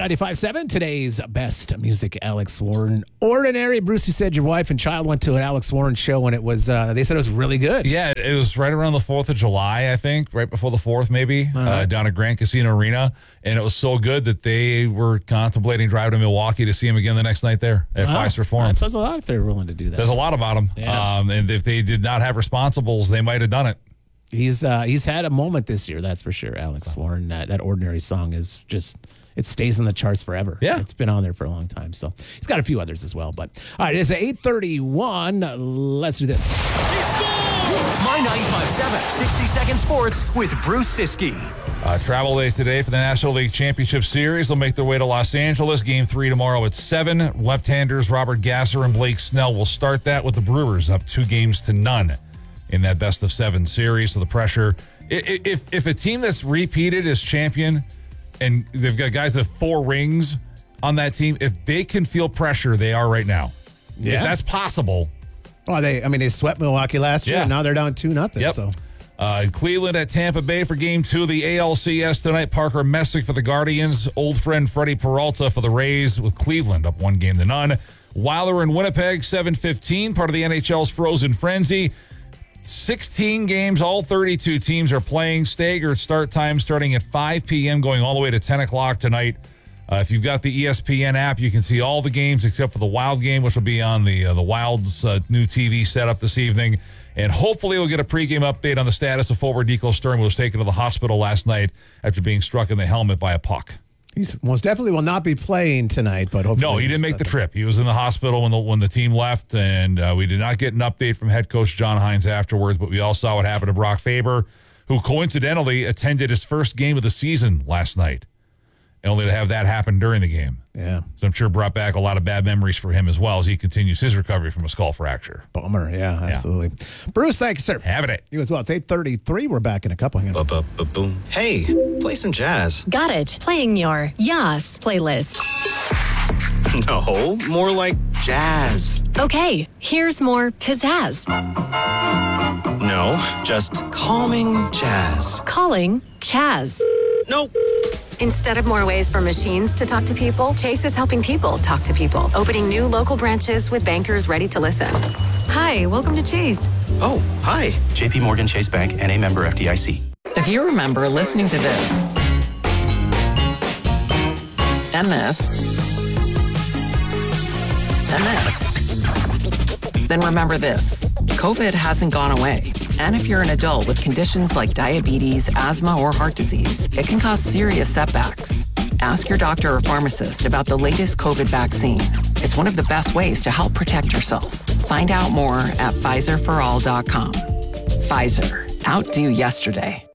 95.7, today's best music, Alex Warren. Ordinary. Bruce, you said your wife and child went to an Alex Warren show, and it was, they said it was really good. Yeah, it was right around the 4th of July, I think, right before the 4th maybe, down at Grand Casino Arena. And it was so good that they were contemplating driving to Milwaukee to see him again the next night there at Fiserv Forum. That says a lot if they're willing to do that. Says a lot about him. Yeah. And if they did not have responsibles, they might have done it. He's had a moment this year, that's for sure, Alex Warren. That Ordinary song is just... It stays on the charts forever. Yeah. It's been on there for a long time. So he's got a few others as well. But all right, it's 8:31. Let's do this. It's My 95.7 60-second sports with Bruce Siskey. Travel day today for the National League Championship Series. They'll make their way to Los Angeles. Game 3 tomorrow at 7. Left-handers Robert Gasser and Blake Snell will start that with the Brewers up 2-0 in that best-of-7 series. So the pressure, if a team that's repeated as champion, and they've got guys with 4 rings on that team, if they can feel pressure, they are right now. Yeah. If that's possible. Well, they swept Milwaukee last year, and now they're down 2-0. Yep. So. Cleveland at Tampa Bay for Game 2 of the ALCS tonight. Parker Messick for the Guardians. Old friend Freddie Peralta for the Rays with Cleveland up 1-0. Wilder in Winnipeg, 7:15, part of the NHL's Frozen Frenzy. 16 games, all 32 teams are playing. Staggered start time starting at 5 p.m., going all the way to 10 o'clock tonight. If you've got the ESPN app, you can see all the games except for the Wild game, which will be on the Wild's new TV setup this evening. And hopefully we'll get a pregame update on the status of forward Nico Sturm, who was taken to the hospital last night after being struck in the helmet by a puck. He most definitely will not be playing tonight, but hopefully... No, he didn't make the trip. He was in the hospital when the team left, and we did not get an update from head coach John Hines afterwards, but we all saw what happened to Brock Faber, who coincidentally attended his first game of the season last night, and only to have that happen during the game. Yeah. So I'm sure brought back a lot of bad memories for him as well as he continues his recovery from a skull fracture. Bummer, yeah, absolutely. Bruce, thank you, sir. Having it. You as well. It's 8:33. We're back in a couple. Boom. Hey, play some jazz. Got it. Playing your Yas playlist. No, more like jazz. Okay, here's more pizzazz. No, just calming jazz. Calling Chaz. Nope. Instead of more ways for machines to talk to people, Chase is helping people talk to people, opening new local branches with bankers ready to listen. Hi, welcome to Chase. Oh, hi. JP Morgan Chase Bank, NA member FDIC. If you remember listening to this, and this, and this, then remember this. COVID hasn't gone away. And if you're an adult with conditions like diabetes, asthma, or heart disease, it can cause serious setbacks. Ask your doctor or pharmacist about the latest COVID vaccine. It's one of the best ways to help protect yourself. Find out more at PfizerForAll.com. Pfizer. Outdo yesterday.